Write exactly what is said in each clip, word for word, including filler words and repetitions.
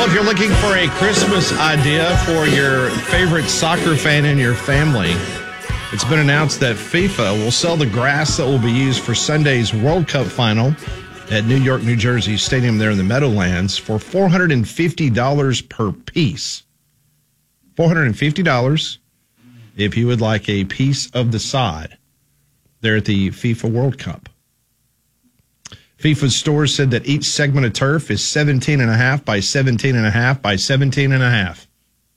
Well, if you're looking for a Christmas idea for your favorite soccer fan in your family, it's been announced that FIFA will sell the grass that will be used for Sunday's World Cup final at New York, New Jersey Stadium there in the Meadowlands for four hundred fifty dollars per piece. four hundred fifty dollars if you would like a piece of the sod there at the FIFA World Cup. FIFA's stores said that each segment of turf is seventeen and a half by seventeen and a half by seventeen and a half.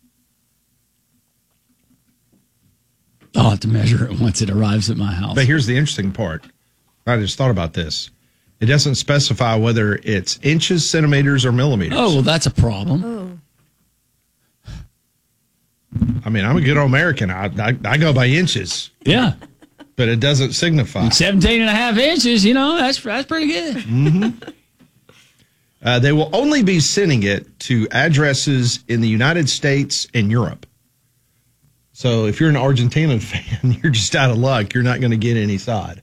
I'll have to measure it once it arrives at my house. But here's the interesting part. I just thought about this. It doesn't specify whether it's inches, centimeters, or millimeters. Oh, well, that's a problem. Oh. I mean, I'm a good old American. I, I, I go by inches. Yeah. But it doesn't signify. seventeen and a half inches, you know, that's that's pretty good. Mm-hmm. Uh, they will only be sending it to addresses in the United States and Europe. So if you're an Argentinian fan, you're just out of luck. You're not going to get any sod.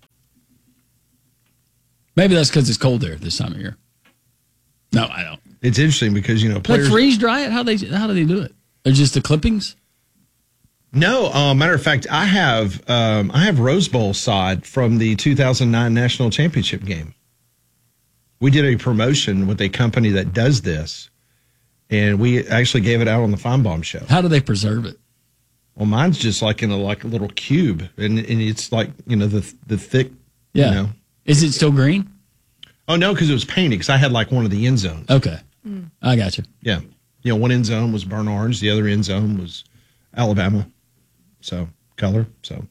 Maybe that's because it's cold there this time of year. No, I don't. It's interesting because, you know, players... They freeze dry it? How, they, how do they do it? They're just the clippings? No, uh, matter of fact, I have um, I have Rose Bowl sod from the two thousand nine National Championship game. We did a promotion with a company that does this, and we actually gave it out on the Feinbaum show. How do they preserve it? Well, mine's just like in a like a little cube, and, and it's like, you know, the the thick. Yeah. You know. Is it still green? Oh no, because it was painted. Because I had like one of the end zones. Okay, mm. I got you. Yeah, you know, one end zone was burnt orange, the other end zone was Alabama. So, color, so.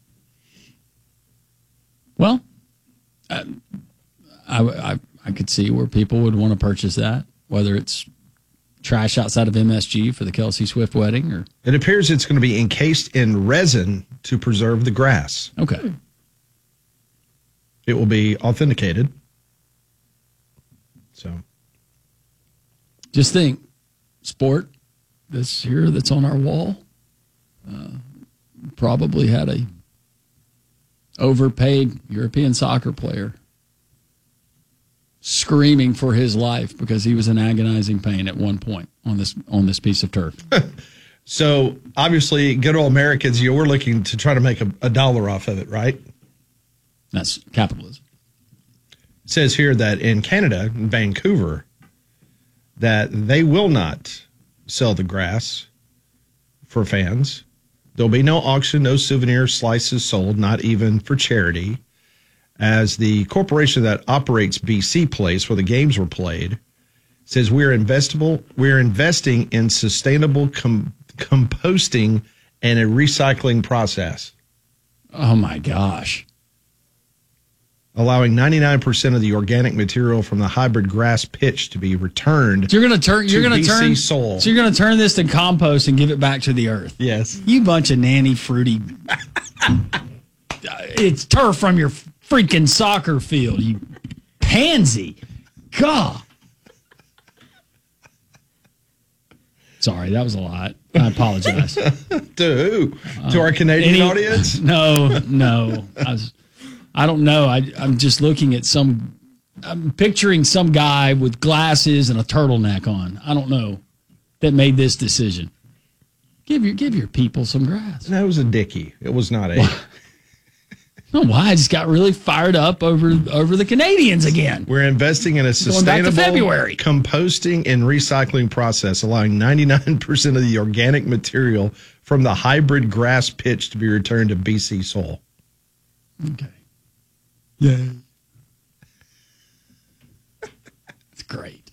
Well, I, I, I could see where people would want to purchase that, whether it's trash outside of M S G for the Kelsey Swift wedding or. It appears it's going to be encased in resin to preserve the grass. Okay. It will be authenticated. So. Just think, sport, this here that's on our wall, uh, probably had a overpaid European soccer player screaming for his life because he was in agonizing pain at one point on this on this piece of turf. So obviously, good old Americans, you know, we're looking to try to make a, a dollar off of it, right? That's capitalism. It says here that in Canada, in Vancouver, that they will not sell the grass for fans. There'll be no auction, no souvenir slices sold, not even for charity, as the corporation that operates B C Place, where the games were played, says we're investable, we're investing in sustainable com- composting and a recycling process. Oh my gosh. Allowing ninety-nine percent of the organic material from the hybrid grass pitch to be returned. So you're going to turn. You're going to turn. Soul. So you're going to turn this to compost and give it back to the earth. Yes. You bunch of nanny fruity. It's turf from your freaking soccer field. You pansy. God. Sorry, that was a lot. I apologize. To who? To our Canadian Any, audience? No, no. I was. I don't know. I, I'm just looking at some, I'm picturing some guy with glasses and a turtleneck on. I don't know that made this decision. Give your give your people some grass. No, it was a dickie. It was not a. I don't know why. I just got really fired up over over the Canadians again. We're investing in a sustainable February. composting and recycling process, allowing ninety-nine percent of the organic material from the hybrid grass pitch to be returned to B C soil. Okay. Yay. It's great.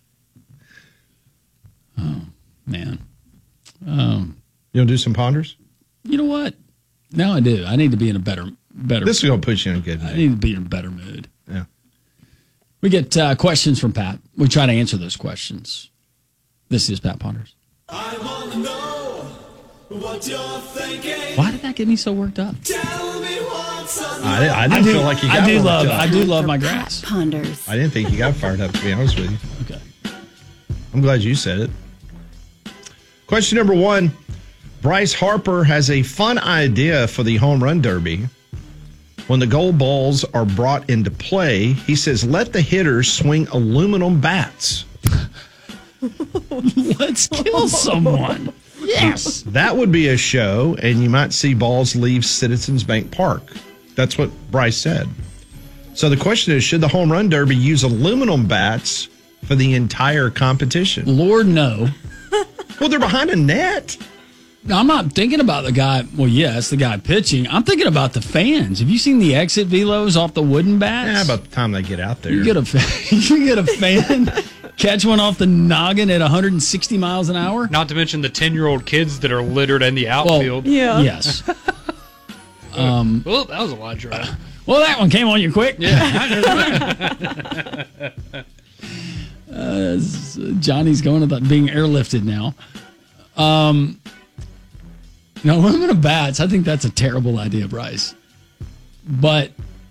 Oh, man. Um, you want to do some ponders? You know what? Now I do. I need to be in a better better. This is going to put you in a good mood. I need to be in a better mood. Yeah. We get uh, questions from Pat. We try to answer those questions. This is Pat Ponders. I want to know what you're thinking. Why did that get me so worked up? Tell me what's on I, I didn't I do, feel like you got I do worked love. up. I do love my grass. Pat Ponders. I didn't think you got fired up, to be honest with you. Okay. I'm glad you said it. Question number one. Bryce Harper has a fun idea for the home run derby. When the gold balls are brought into play, he says, let the hitters swing aluminum bats. Let's kill someone. Yes. That would be a show, and you might see balls leave Citizens Bank Park. That's what Bryce said. So the question is, should the Home Run Derby use aluminum bats for the entire competition? Lord, no. Well, they're behind a net. No, I'm not thinking about the guy. Well, yeah, it's the guy pitching. I'm thinking about the fans. Have you seen the exit velos off the wooden bats? Yeah, about the time they get out there. You get a fa- you get a fan catch one off the noggin at one hundred sixty miles an hour. Not to mention the ten-year-old kids that are littered in the outfield. Well, Yeah. yes. Um, well, that was a lot of drive. Well, that one came on you quick. Yeah. uh, Johnny's going about being airlifted now. Um, no, aluminum bats. I think that's a terrible idea, Bryce. But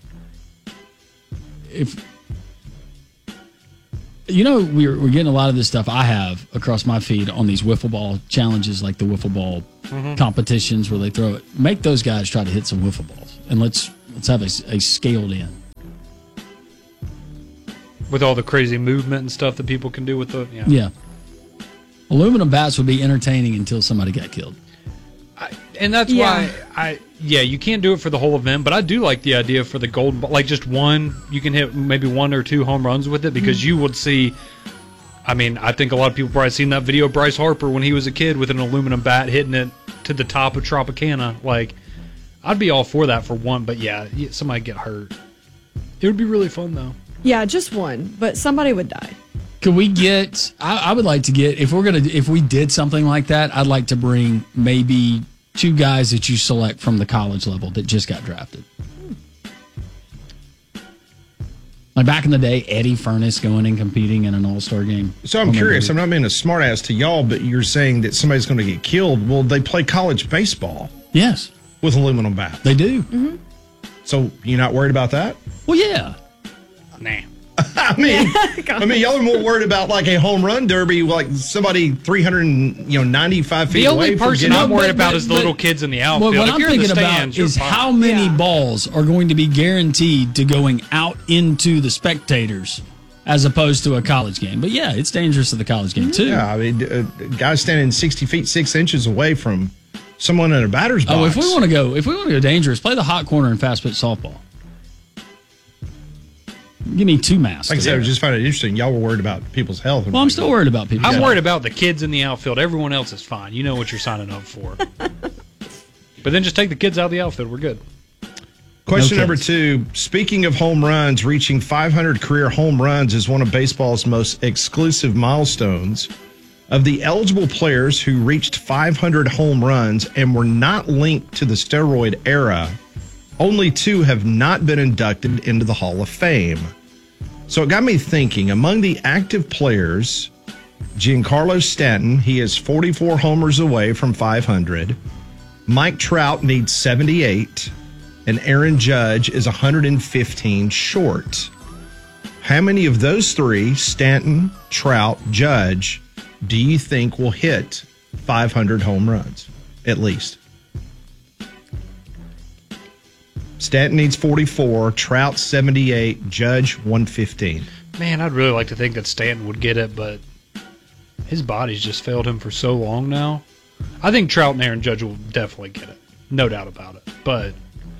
if you know, we're we're getting a lot of this stuff I have across my feed on these wiffle ball challenges, like the wiffle ball mm-hmm. competitions where they throw it. Make those guys try to hit some wiffle balls, and let's let's have a, a scaled in. With all the crazy movement and stuff that people can do with the yeah. Yeah. Aluminum bats would be entertaining until somebody got killed. I, and that's Yeah. why I yeah you can't do it for the whole event, but I do like the idea for the golden ball, like just one. You can hit maybe one or two home runs with it because mm-hmm. you would see. I mean, I think a lot of people probably seen that video of Bryce Harper when he was a kid with an aluminum bat hitting it to the top of Tropicana. Like, I'd be all for that for one, but yeah, somebody get hurt. It would be really fun though. Yeah, just one, but somebody would die. Could we get? I, I would like to get if we're gonna if we did something like that. I'd like to bring maybe two guys that you select from the college level that just got drafted. Like back in the day, Eddie Furness going and competing in an all-star game. So I'm curious. I'm not being a smartass to y'all, but you're saying that somebody's going to get killed. Well, they play college baseball Yes, with aluminum bats. they do. Mm-hmm. So you're not worried about that? Well, yeah. Nah. I mean, I mean, y'all are more worried about like a home run derby, like somebody three hundred you know ninety-five feet The away. only from person getting- I'm No, worried but- about but- is the but- little kids in the Well, outfield. what if I'm you're in the thinking about stands, you're is fine. how many Yeah. balls are going to be guaranteed to going out into the spectators as opposed to a college game. But yeah, it's dangerous at the college game too. Yeah, I mean, uh, guys standing sixty feet six inches away from someone in a batter's box. Oh, if we want to go, if we want to go dangerous, play the hot corner and fast pitch softball. Give me two masks. like I said, I just found it interesting. Y'all were worried about people's health. Well, I'm still worried about people. I'm Yeah. worried about the kids in the outfield. Everyone else is fine. You know what you're signing up for. But then just take the kids out of the outfield. We're good. Question No number kids. two. Speaking of home runs, reaching five hundred career home runs is one of baseball's most exclusive milestones. Of the eligible players who reached five hundred home runs and were not linked to the steroid era, only two have not been inducted into the Hall of Fame. So it got me thinking, among the active players, Giancarlo Stanton, he is forty-four homers away from five hundred. Mike Trout needs seventy-eight. And Aaron Judge is one hundred fifteen short. How many of those three, Stanton, Trout, Judge, do you think will hit five hundred home runs, at least? Stanton needs forty-four, Trout seventy-eight, Judge one fifteen. Man, I'd really like to think that Stanton would get it, but his body's just failed him for so long now. I think Trout and Aaron Judge will definitely get it. No doubt about it. But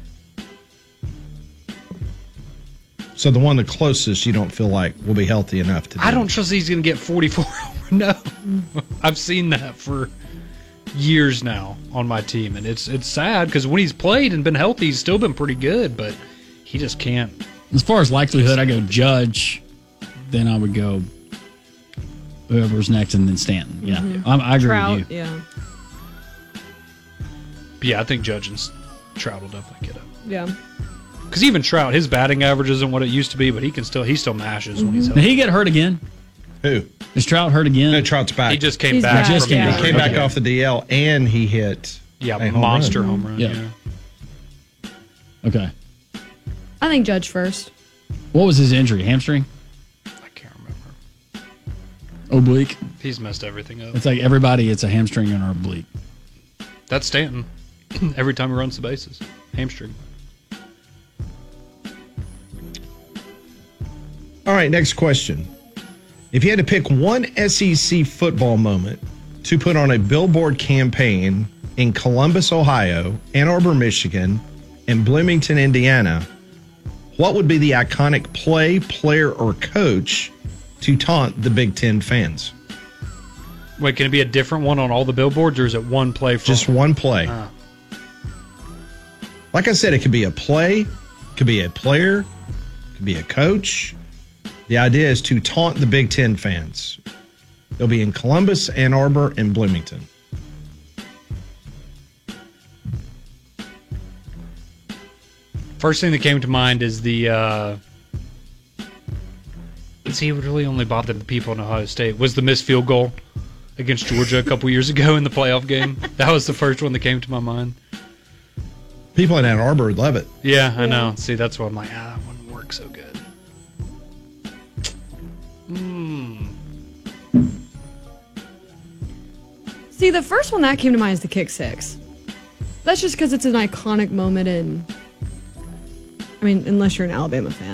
So the one the closest you don't feel like will be healthy enough to do I don't it. trust he's going to get forty-four. No. I've seen that for years now on my team, and it's it's sad because when he's played and been healthy, he's still been pretty good, but he just can't. As far as likelihood, I go Judge, then I would go whoever's next, and then Stanton. Yeah, Mm-hmm. I, I agree Trout, with you. yeah. But yeah, I think Judge and Trout will definitely get it. Yeah. Because even Trout, his batting average isn't what it used to be, but he can still he still mashes when he's Did healthy. he get hurt again? Who? Is Trout hurt again? No, Trout's back. He just came He's back. back, Just from came the back. He came back Okay. off the D L, and he hit Yeah, a home monster run. home run. Yeah. Yeah. Okay. I think Judge first. What was his injury? Hamstring? I can't remember. Oblique? He's messed everything up. It's like everybody, it's a hamstring and an oblique. That's Stanton. Every time he runs the bases, hamstring. All right, next question. If you had to pick one S E C football moment to put on a billboard campaign in Columbus, Ohio, Ann Arbor, Michigan, and Bloomington, Indiana, what would be the iconic play, player, or coach to taunt the Big Ten fans? Wait, can it be a different one on all the billboards, or is it one play? For Just one play. Ah. Like I said, it could be a play, could be a player, could be a coach. The idea is to taunt the Big Ten fans. They'll be in Columbus, Ann Arbor, and Bloomington. First thing that came to mind is the. Uh, see, it would really only bother the people in Ohio State. Was the missed field goal against Georgia a couple years ago in the playoff game? That was the first one that came to my mind. People in Ann Arbor would love it. Yeah, I know. See, that's why I'm like, ah, that wouldn't work so good. Hmm. See, the first one that came to mind is the kick six. That's just because it's an iconic moment in. I mean, unless you're an Alabama fan.